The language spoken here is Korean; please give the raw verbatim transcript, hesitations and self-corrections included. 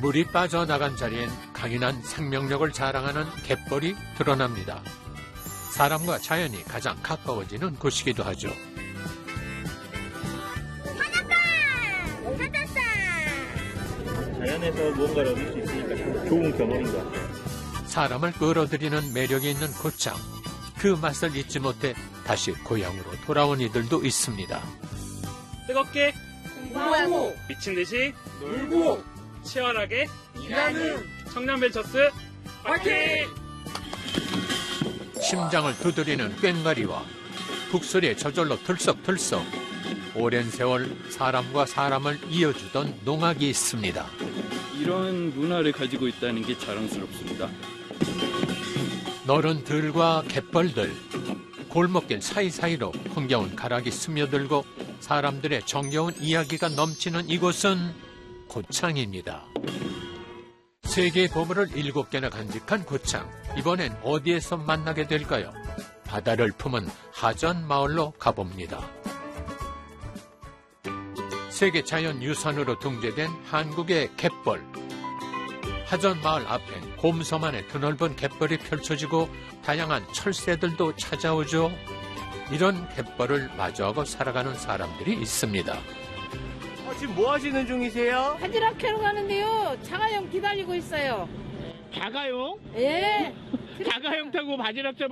물이 빠져나간 자리엔 강인한 생명력을 자랑하는 갯벌이 드러납니다. 사람과 자연이 가장 가까워지는 곳이기도 하죠. 찾았다! 찾았다! 자연에서 무언가를 얻을 수 있으니까 참 좋은 경험인 것 같아요. 사람을 끌어들이는 매력이 있는 고창. 그 맛을 잊지 못해 다시 고향으로 돌아온 이들도 있습니다. 뜨겁게 공부하고 미친 듯이 놀고 치열하게 일하는 청년벤처스 파이팅! 심장을 두드리는 꽹과리와 북소리에 저절로 들썩들썩 오랜 세월 사람과 사람을 이어주던 농악이 있습니다. 이런 문화를 가지고 있다는 게 자랑스럽습니다. 너른 들과 갯벌들, 골목길 사이사이로 흥겨운 가락이 스며들고 사람들의 정겨운 이야기가 넘치는 이곳은 고창입니다. 세계의 보물을 일곱 개나 간직한 고창. 이번엔 어디에서 만나게 될까요? 바다를 품은 하전마을로 가봅니다. 세계 자연유산으로 등재된 한국의 갯벌. 하전마을 앞엔 곰섬안의 드넓은 갯벌이 펼쳐지고 다양한 철새들도 찾아오죠. 이런 갯벌을 마주하고 살아가는 사람들이 있습니다. 어, 지금 뭐 하시는 중이세요? 바지락 캐러 가는데요. 자가용 기다리고 있어요. 자가용? 예. 자가용 타고 바지락 잡